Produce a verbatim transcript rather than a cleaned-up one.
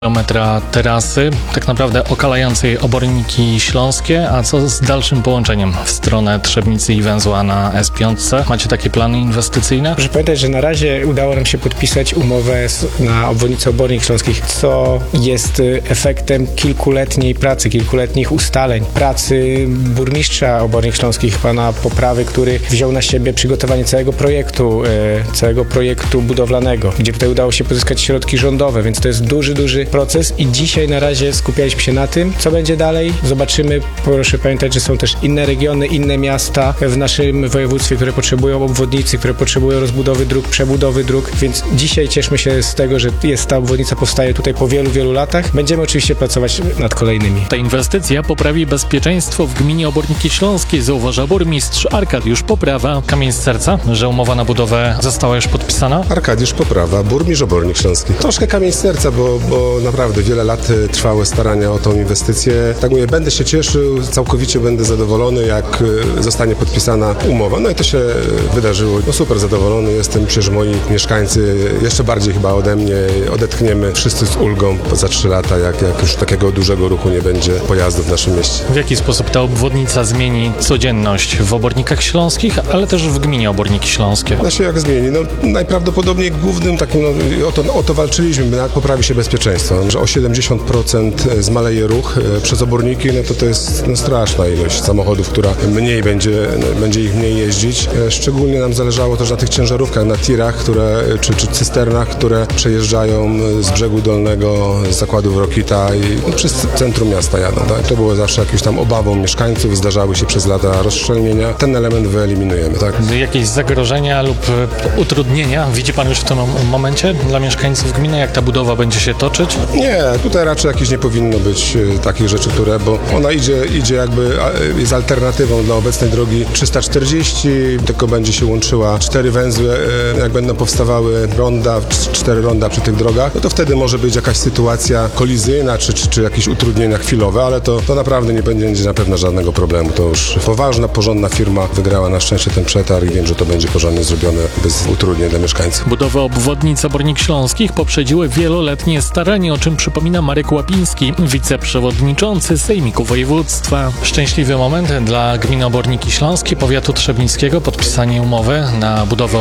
kilometra terasy, tak naprawdę okalającej Oborniki Śląskie, a co z dalszym połączeniem w stronę Trzebnicy i węzła na S pięć? Macie takie plany inwestycyjne? Proszę pamiętać, że na razie udało nam się podpisać umowę na obwodnicę Obornik Śląskich, co jest efektem kilkuletniej pracy, kilkuletnich ustaleń, pracy burmistrza Obornik Śląskich, pana Poprawy, który wziął na siebie przygotowanie całego projektu, e, całego projektu budowlanego, gdzie tutaj udało się pozyskać środki rządowe, więc to jest duży, duży proces i dzisiaj na razie skupialiśmy się na tym, co będzie dalej. Zobaczymy. Proszę pamiętać, że są też inne regiony, inne miasta w naszym województwie, które potrzebują obwodnicy, które potrzebują rozbudowy dróg, przebudowy dróg, więc dzisiaj cieszmy się z tego, że jest ta obwodnica, powstaje tutaj po wielu, wielu latach. Będziemy oczywiście pracować nad kolejnymi. Ta inwestycja poprawi bezpieczeństwo w gminie Oborniki Śląskie, zauważa burmistrz Arkadiusz Poprawa. Kamień z serca, że umowa na budowę została już podpisana? Arkadiusz Poprawa, burmistrz Obornik Śląski. Troszkę kamień z serca, bo, bo naprawdę wiele lat trwały starania o tą inwestycję. Tak mówię, będę się cieszył, całkowicie będę zadowolony, jak zostanie podpisana umowa. No i to się wydarzyło. No super zadowolony jestem, przecież moi mieszkańcy jeszcze bardziej chyba ode mnie odetchniemy wszyscy z ulgą za trzy lata, jak, jak już takiego dużego ruchu nie będzie pojazdów w naszym mieście. W jaki sposób ta obwodnica zmieni codzienność w Obornikach Śląskich, ale też w gminie Oborniki Śląskie? Znaczy jak zmieni? No najprawdopodobniej głównym takim, no, o, to, o to walczyliśmy, poprawi się bezpieczeństwo, że o siedemdziesiąt procent zmaleje ruch przez Oborniki, no to to jest no, straszna ilość samochodów, która mniej będzie, będzie ich mniej jeździć. Szczególnie nam zależało też na tych ciężarówkach, na tirach, które, czy, czy cysternach, które przejeżdżają z brzegu dolnego, z zakładów Rokita i no, przez centrum miasta jadą. Tak? To było zawsze jakąś tam obawą mieszkańców, zdarzały się przez lata rozszczelnienia. Ten element wyeliminujemy. Tak? Jakieś zagrożenia lub utrudnienia widzi Pan już w tym momencie dla mieszkańców gminy, jak ta budowa będzie się toczyć? Nie, tutaj raczej jakieś nie powinno być takich rzeczy, które, bo ona idzie, idzie jakby, jest alternatywą dla obecnej drogi trzysta czterdzieści, tylko będzie się łączyła cztery węzły, jak będą powstawały ronda, cztery ronda przy tych drogach, no to wtedy może być jakaś sytuacja kolizyjna, czy, czy, czy jakieś utrudnienia chwilowe, ale to, to naprawdę nie będzie na pewno żadnego problemu. To już poważna, porządna firma wygrała na szczęście ten przetarg i wiem, że to będzie porządnie zrobione bez utrudnień dla mieszkańców. Budowę obwodnicy Obornik Śląskich poprzedziły wieloletnie starania, o czym przypomina Marek Łapiński, wiceprzewodniczący Sejmiku Województwa. Szczęśliwy moment dla gminy Oborniki Śląskie, powiatu trzebnickiego, podpisanie umowy na budowę